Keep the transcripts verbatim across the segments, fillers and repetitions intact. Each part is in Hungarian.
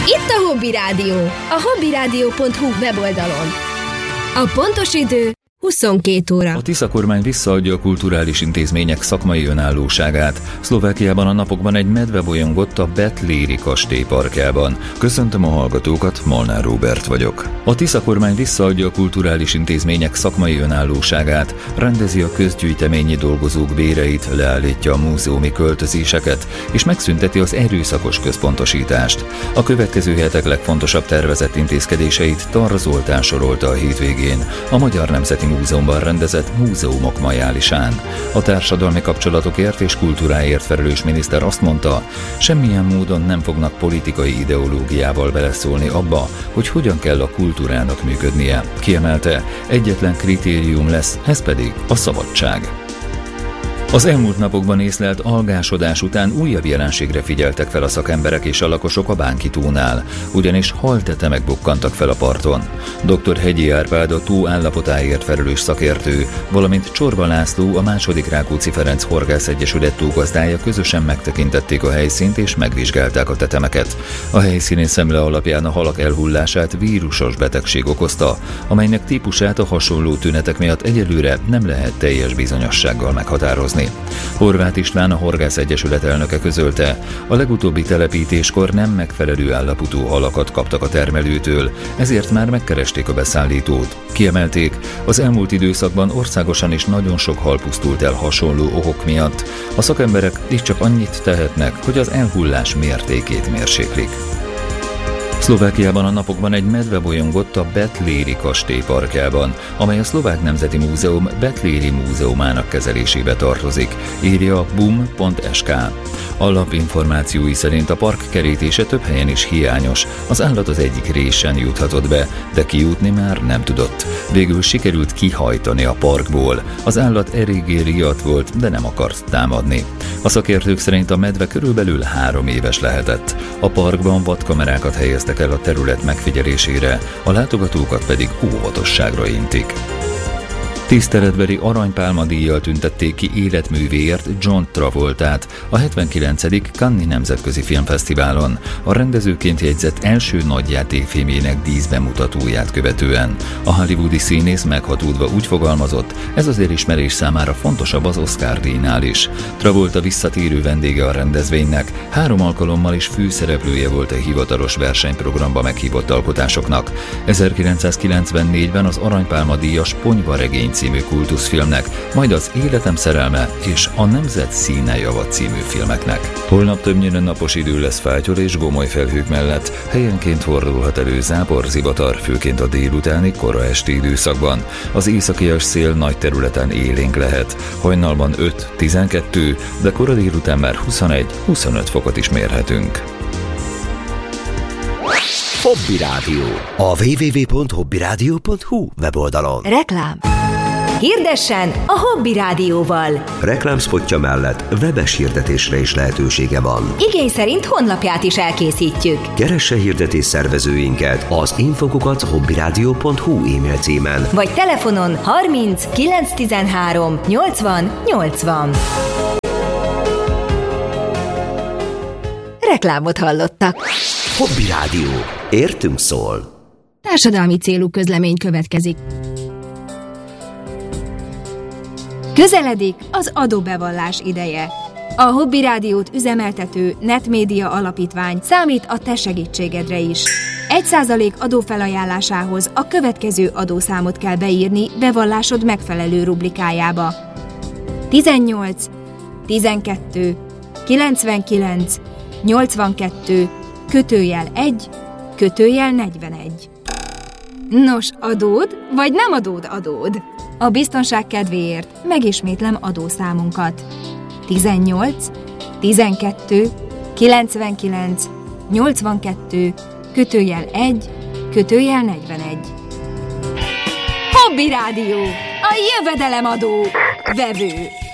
Itt a Hobby Rádió, a hobbyrádió pont hu weboldalon. A pontos idő huszonkét óra. A Tisza kormány visszaadja a kulturális intézmények szakmai önállóságát. Szlovákiában a napokban egy medve bolyongott a Betléri kastély parkjában. Köszöntöm a hallgatókat, Molnár Róbert vagyok. A Tisza kormány visszaadja a kulturális intézmények szakmai önállóságát, rendezi a közgyűjteményi dolgozók béreit, leállítja a múzeumi költözéseket, és megszünteti az erőszakos központosítást. A következő hetek legfontosabb tervezett intézkedéseit Tar Zoltán sorolta a hétvégén a Magyar Nemzeti Múzeumban rendezett Múzeumok Majálisán. A társadalmi kapcsolatokért és kultúráért felelős miniszter azt mondta, semmilyen módon nem fognak politikai ideológiával beleszólni abba, hogy hogyan kell a kultúrának működnie. Kiemelte, egyetlen kritérium lesz, ez pedig a szabadság. Az elmúlt napokban észlelt algásodás után újabb jelenségre figyeltek fel a szakemberek és a lakosok a Bánki-tónál, ugyanis haltetemek bukkantak fel a parton. doktor Hegyi Árpád, a tó állapotáért felelős szakértő, valamint Csorba László, a második Rákóczi Ferenc Horgász Egyesület tógazdája közösen megtekintették a helyszínt és megvizsgálták a tetemeket. A helyszíni szemle alapján a halak elhullását vírusos betegség okozta, amelynek típusát a hasonló tünetek miatt egyelőre nem lehet teljes bizonyossággal meghatározni. Horváth István, a Horgász Egyesület elnöke közölte, a legutóbbi telepítéskor nem megfelelő állapotú halakat kaptak a termelőtől, ezért már megkeresték a beszállítót. Kiemelték, az elmúlt időszakban országosan is nagyon sok hal pusztult el hasonló okok miatt. A szakemberek is csak annyit tehetnek, hogy az elhullás mértékét mérséklik. Szlovákiában a napokban egy medve bolyongott a Betléri kastély parkjában, amely a Szlovák Nemzeti Múzeum Betléri múzeumának kezelésébe tartozik, írja a bum pont es ká. Alapinformációi szerint a park kerítése több helyen is hiányos, az állat az egyik résen juthatott be, de kijutni már nem tudott. Végül sikerült kihajtani a parkból. Az állat eléggé riadt volt, de nem akart támadni. A szakértők szerint a medve körülbelül három éves lehetett. A parkban vadkamerákat helyeztek el a terület megfigyelésére, a látogatókat pedig óvatosságra intik. Tiszteletbeli aranypálmadíjjal tüntették ki életművéért John Travoltát a hetvenkilencedik Cannes-i Nemzetközi Filmfesztiválon, a rendezőként jegyzett első nagyjátékfilmjének díszbemutatóját követően. A hollywoodi színész meghatódva úgy fogalmazott, ez az elismerés számára fontosabb az Oscar-díjnál is. Travolta visszatérő vendége a rendezvénynek, három alkalommal is főszereplője volt a hivatalos versenyprogramba meghívott alkotásoknak. ezerkilencszázkilencvennégyben az aranypálmadíjas Ponyvaregény című kultuszfilmnek, majd az Életem szerelme és a Nemzet színe java című filmeknek. Holnap többnyire napos idő lesz fátyol és gomoly felhők mellett, helyenként fordulhat elő záporzivatar, főként a délutáni, kora esti időszakban. Az északias szél nagy területen élénk lehet, hajnalban öt-tizenkettő, de kora délután már huszonegy-huszonöt fokot is mérhetünk. Hobby Rádió. A double-u double-u double-u pont hobbyrádió pont hu weboldalon. Reklám. Hirdessen a Hobby Rádióval. Reklámszpotja mellett webes hirdetésre is lehetősége van. Igény szerint honlapját is elkészítjük. Keresse hirdetés szervezőinket az infokukat hobbyrádió pont hu e-mail címen. Vagy telefonon harminc kilenc tizenhárom nyolcvan nyolcvan. Reklámot hallottak. Hobby Rádió. Értünk szól. Társadalmi célú közlemény következik. Közeledik az adóbevallás ideje. A Hobby Rádiót üzemeltető Netmédia Alapítvány számít a te segítségedre is. egy százalék adófelajánlásához a következő adószámot kell beírni bevallásod megfelelő rubrikájába. tizennyolc, tizenkettő, kilencvenkilenc, nyolcvankettő, kötőjel egy, kötőjel negyvenegy. Nos, adód, vagy nem adód adód? A biztonság kedvéért megismétlem adószámunkat. tizennyolc, tizenkettő, kilencvenkilenc, nyolcvankettő, kötőjel egy, kötőjel negyvenegy. Hobby Rádió, a jövedelemadó vevő.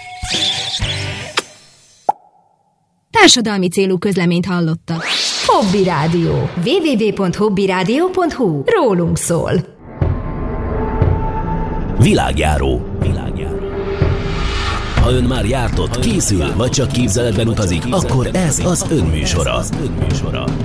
Társadalmi célú közleményt hallottak. Hobby Rádió. double-u double-u double-u pont hobbyrádió pont hu. Rólunk szól. Világjáró. Világjáró. Ha ön már jártott, készül, vagy csak képzeletben utazik, akkor ez az önműsora.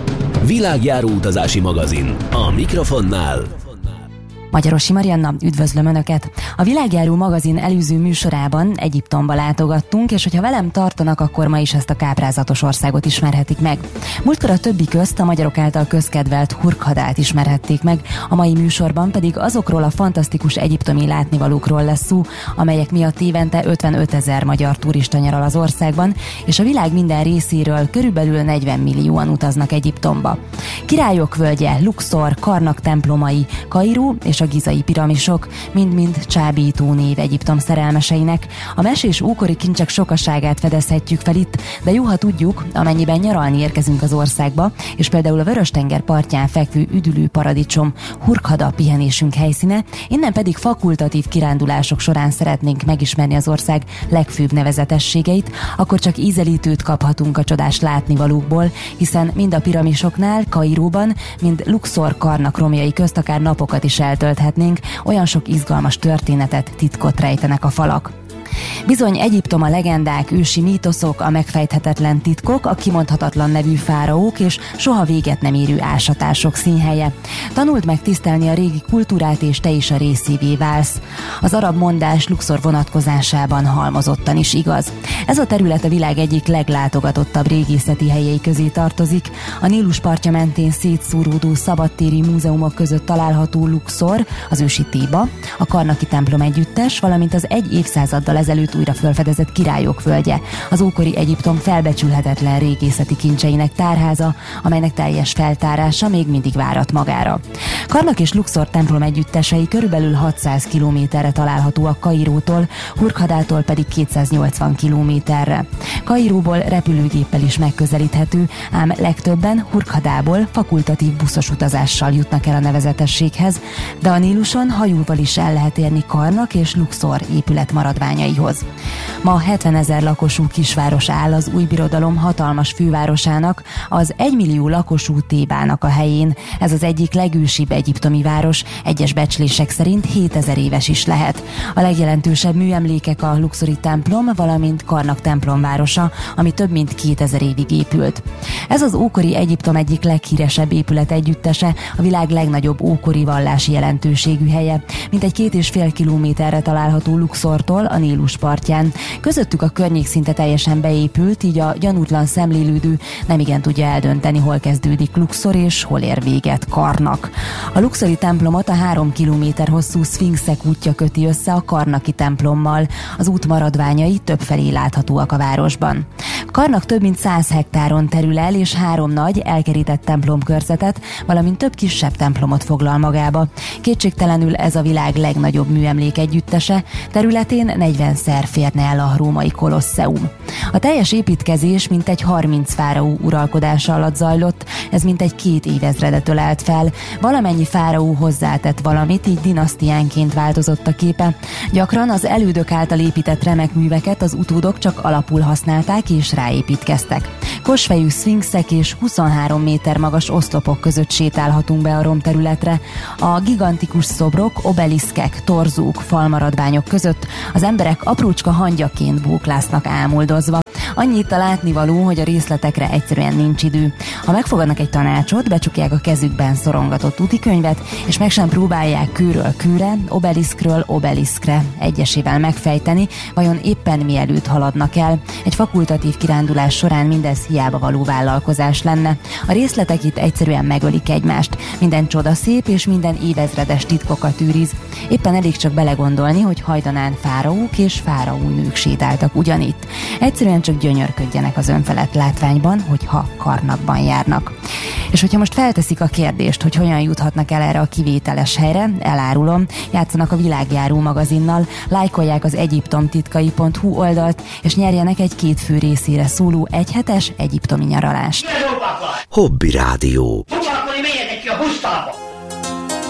Világjáró utazási magazin. A mikrofonnál Magyarosi Marianna, üdvözlöm Önöket! A Világjáró magazin előző műsorában Egyiptomba látogattunk, és hogyha velem tartanak, akkor ma is ezt a káprázatos országot ismerhetik meg. Múltkor a többi közt a magyarok által közkedvelt Hurghadát ismerhették meg, a mai műsorban pedig azokról a fantasztikus egyiptomi látnivalókról lesz szó, amelyek miatt évente ötvenötezer magyar turista nyaral az országban, és a világ minden részéről körülbelül negyven millióan utaznak Egyiptomba. Királyok völgye, Luxor, Karnak templomai, Kairó és a gizai piramisok, mind-mind csábító név Egyiptom szerelmeseinek. A mesés ókori kincsek sokaságát fedezhetjük fel itt, de jó, ha tudjuk, amennyiben nyaralni érkezünk az országba, és például a Vörös-tenger partján fekvő üdülő paradicsom Hurghada pihenésünk helyszíne, innen pedig fakultatív kirándulások során szeretnénk megismerni az ország legfőbb nevezetességeit, akkor csak ízelítőt kaphatunk a csodás látnivalókból, hiszen mind a piramisoknál, Kairóban, mind Luxor, Karnak romjai közt akár napokat is eltölthetnénk, olyan sok izgalmas történetet, titkot rejtenek a falak. Bizony, Egyiptom a legendák, ősi mítoszok, a megfejthetetlen titkok, a kimondhatatlan nevű fáraók és soha véget nem érő ásatások színhelye. Tanuld meg tisztelni a régi kultúrát, és te is a részévé válsz. Az arab mondás Luxor vonatkozásában halmozottan is igaz. Ez a terület a világ egyik leglátogatottabb régészeti helyei közé tartozik. A Nílus partja mentén szétszóródó szabadtéri múzeumok között található Luxor, az ősi Téba, a Karnaki templom együttes, valamint az egy évszázaddal ezelőtt újra felfedezett Királyok völgye, az ókori Egyiptom felbecsülhetetlen régészeti kincseinek tárháza, amelynek teljes feltárása még mindig várat magára. Karnak és Luxor templom együttesei körülbelül hatszáz kilométerre találhatóak Kairótól, Hurghadától pedig kétszáznyolcvan kilométerre. Kairóból repülőgéppel is megközelíthető, ám legtöbben Hurghadából fakultatív buszos utazással jutnak el a nevezetességhez, de a Níluson hajóval is el lehet érni Karnak és Luxor épület maradványaihoz. Ma hetvenezer lakosú kisváros áll az új birodalom hatalmas fővárosának, az egymillió lakosú Tébának a helyén. Ez az egyik legősibb egyiptomi város, egyes becslések szerint hétezer éves is lehet. A legjelentősebb műemlékek a luxori templom, valamint Karnak templomvárosa, ami több mint kétezer évig épült. Ez az ókori Egyiptom egyik leghíresebb épület együttese, a világ legnagyobb ókori vallási jelentőségű helye, mint egy két és fél kilométerre található Luxortól, a Nílus partján. Közöttük a környék szinte teljesen beépült, így a gyanútlan szemlélődő nemigen tudja eldönteni, hol kezdődik Luxor és hol ér véget Karnak. A luxori templomot a három kilométer hosszú szfinxek útja köti össze a Karnaki templommal. Az út maradványai többfelé láthatóak a városban. Karnak több mint száz hektáron terül el, és három nagy, elkerített templomkörzetet, valamint több kisebb templomot foglal magába. Kétségtelenül ez a világ legnagyobb műemlék együttese, területén negyvenszer férne el a római kolosseum. A teljes építkezés mintegy harminc fáraó uralkodása alatt zajlott, ez mintegy két évezredet ölelt fel. Valamennyi fáraó hozzátett valamit, így dinasztiánként változott a képe. Gyakran az elődök által épített remek műveket az utódok csak alapul használták és ráépítkeztek. Kosfejű szfinxek és huszonhárom méter magas oszlopok között sétálhatunk be a romterületre. A gigantikus szobrok, obeliszkek, torzók, falmaradványok között az emberek aprócska hangyaként bóklásznak ámuldozva. Annyit a látnivaló, hogy a részletekre egyszerűen nincs idő. Ha megfogadnak egy tanácsot, becsukják a kezükben szorongatott útikönyvet, és meg sem próbálják kőről kőre, obeliszkről obeliszkre egyesével megfejteni, vajon éppen mielőtt haladnak el. Egy fakultatív kirándulás során mindez hiába való vállalkozás lenne. A részletek itt egyszerűen megölik egymást. Minden csodaszép és minden évezredes titkokat őriz. Éppen elég csak belegondolni, hogy hajdanán fáraók és fáraónők sétáltak ugyanitt. Egyszerűen csak gyönyörködjenek az önfelett látványban, hogyha Karnakban járnak. És hogyha most felteszik a kérdést, hogy hogyan juthatnak el erre a kivételes helyre, elárulom, játszanak a Világjáró magazinnal, lájkolják az egyiptomtitkai pont hu oldalt, és nyerjenek egy két fő részére szóló egyhetes egyiptomi nyaralást. Hobby Rádió. Foglalkozni, mélyetek ki a pusztába!